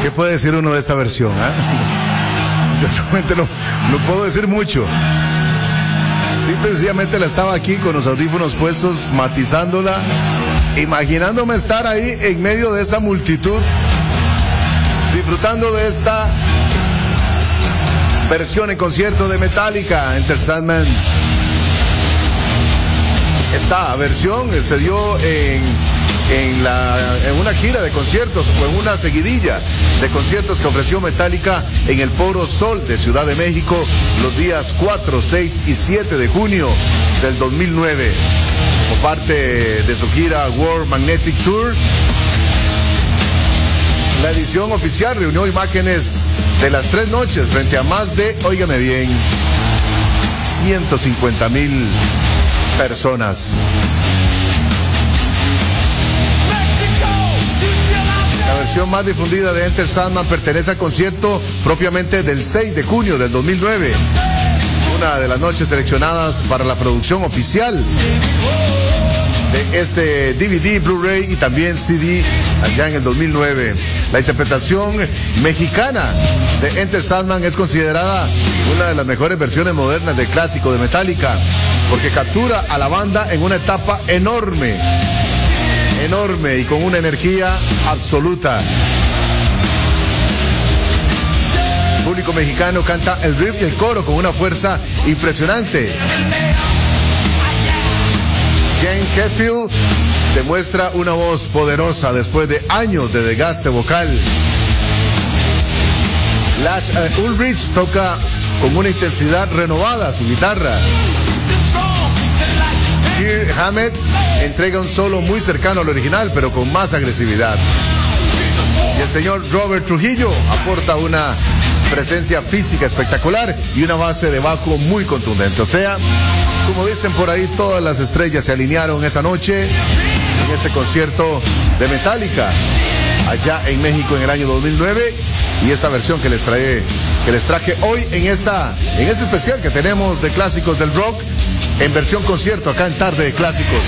¿Qué puede decir uno de esta versión? Yo realmente no puedo decir mucho. Simple y sencillamente la estaba aquí con los audífonos puestos, matizándola, imaginándome estar ahí en medio de esa multitud, disfrutando de esta versión en concierto de Metallica, Enter Sandman. Esta versión se dio en una gira de conciertos o en una seguidilla de conciertos que ofreció Metallica en el Foro Sol de Ciudad de México los días 4, 6 y 7 de junio del 2009 como parte de su gira World Magnetic Tour. La edición oficial reunió imágenes de las 3 noches frente a más de, óigame bien, 150,000 personas. La versión más difundida de Enter Sandman pertenece al concierto propiamente del 6 de junio del 2009, una de las noches seleccionadas para la producción oficial de este DVD, Blu-ray y también CD allá en el 2009. La interpretación mexicana de Enter Sandman es considerada una de las mejores versiones modernas del clásico de Metallica, porque captura a la banda en una etapa enorme y con una energía absoluta. El público mexicano canta el riff y el coro con una fuerza impresionante. Jane Hetfield demuestra una voz poderosa después de años de desgaste vocal. Lars Ulrich toca con una intensidad renovada su guitarra. Kirk Hammett entrega un solo muy cercano al original, pero con más agresividad. Y el señor Robert Trujillo aporta una presencia física espectacular y una base de bajo muy contundente. O sea, como dicen por ahí, todas las estrellas se alinearon esa noche en este concierto de Metallica allá en México en el año 2009. Y esta versión que les traje hoy en este especial que tenemos de clásicos del rock en versión concierto acá en Tarde de Clásicos.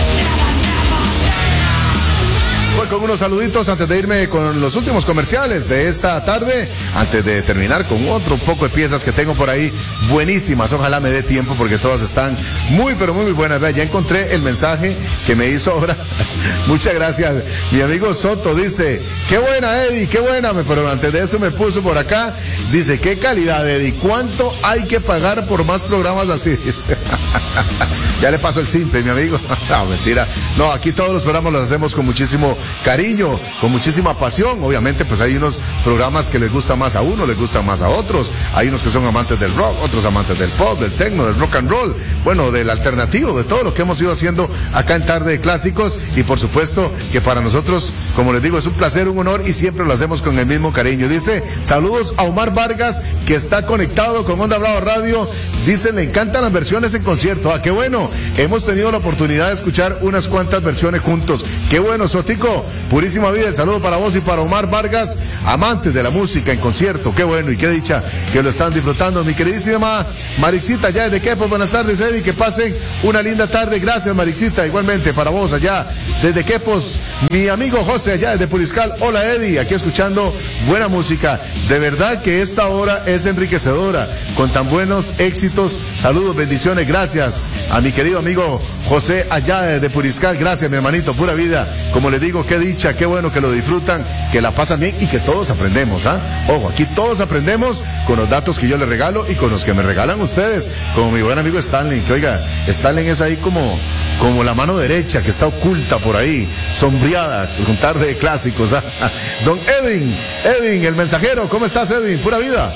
Voy con unos saluditos antes de irme con los últimos comerciales de esta tarde, antes de terminar con otro poco de piezas que tengo por ahí buenísimas. Ojalá me dé tiempo porque todas están muy pero muy buenas. Vea, ya encontré el mensaje que me hizo ahora. Muchas gracias. Mi amigo Soto dice, qué buena Eddie, qué buena, pero antes de eso me puso por acá, dice, qué calidad Eddie, ¿cuánto hay que pagar por más programas así? Dice. Ya le paso el simple, mi amigo. No, mentira. No, aquí todos los programas los hacemos con muchísimo cariño, con muchísima pasión. Obviamente, pues hay unos programas que les gusta más a uno, les gustan más a otros. Hay unos que son amantes del rock, otros amantes del pop, del techno, del rock and roll, bueno, del alternativo, de todo lo que hemos ido haciendo acá en Tarde de Clásicos. Y por supuesto que para nosotros, como les digo, es un placer, un honor y siempre lo hacemos con el mismo cariño. Dice, saludos a Omar Vargas, que está conectado con Onda Brava Radio. Dice, le encantan las versiones en concierto. Ah, qué bueno. Hemos tenido la oportunidad de escuchar unas cuantas versiones juntos. Qué bueno, Sotico. Purísima vida. El saludo para vos y para Omar Vargas, amantes de la música en concierto. Qué bueno y qué dicha que lo están disfrutando. Mi queridísima Marixita, allá desde Quepos. Buenas tardes, Eddie. Que pasen una linda tarde. Gracias, Marixita. Igualmente para vos allá desde Quepos. Mi amigo José, allá desde Puriscal. Hola, Eddie. Aquí escuchando buena música. De verdad que esta hora es enriquecedora con tan buenos éxitos. Saludos, bendiciones. Gracias a mi querido amigo José allá de Puriscal. Gracias, mi hermanito, pura vida. Como les digo, qué dicha, qué bueno que lo disfrutan, que la pasan bien y que todos aprendemos, ¿ah? Ojo, aquí todos aprendemos con los datos que yo les regalo y con los que me regalan ustedes, como mi buen amigo Stanley, que oiga, Stanley es ahí como la mano derecha que está oculta por ahí, sombreada, con Tarde de Clásicos, ¿ah? Don Edwin, el mensajero, ¿cómo estás, Edwin? Pura vida.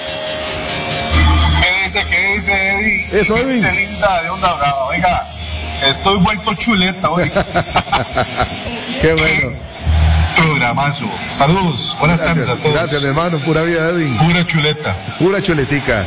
¿Qué dice Eddie? Eso, Edwin. Qué linda de Onda Brava. Oiga, estoy vuelto chuleta hoy. Qué bueno. Programazo. Saludos. Buenas tardes a todos. Gracias, mi hermano. Pura vida, Edwin. Pura chuleta. Pura chuletica.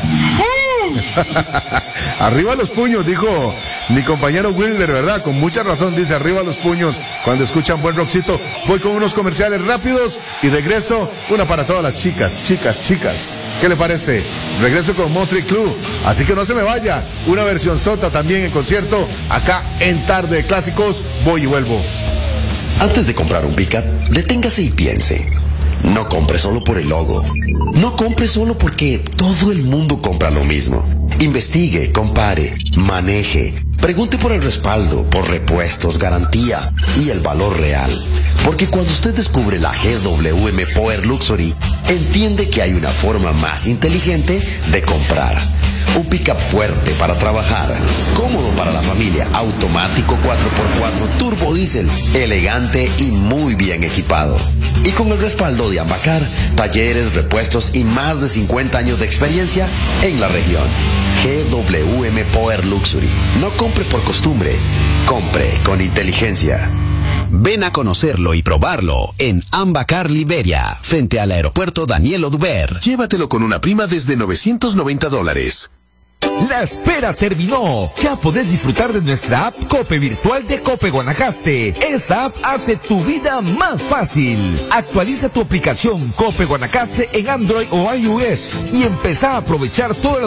Arriba los puños, dijo mi compañero Wilder, ¿verdad? Con mucha razón dice arriba los puños cuando escuchan buen rockcito. Voy con unos comerciales rápidos y regreso. Una para todas las chicas. ¿Qué le parece? Regreso con Motley Crue. Así que no se me vaya. Una versión sota también en concierto acá en Tarde de Clásicos. Voy y vuelvo. Antes de comprar un Pickup, deténgase y piense. No compre solo por el logo. No compre solo porque todo el mundo compra lo mismo. Investigue, compare, maneje. Pregunte por el respaldo, por repuestos, garantía y el valor real. Porque cuando usted descubre la GWM Power Luxury, entiende que hay una forma más inteligente de comprar. Un pickup fuerte para trabajar, cómodo para la familia, automático 4x4, turbo diésel, elegante y muy bien equipado. Y con el respaldo de Ambacar, talleres, repuestos y más de 50 años de experiencia en la región. GWM Power Luxury. No compre por costumbre, compre con inteligencia. Ven a conocerlo y probarlo en Ambacar Liberia, frente al aeropuerto Daniel Oduber. Llévatelo con una prima desde $990. La espera terminó. Ya podés disfrutar de nuestra app Cope Virtual de Cope Guanacaste. Esa app hace tu vida más fácil. Actualiza tu aplicación Cope Guanacaste en Android o iOS y empezá a aprovechar todo el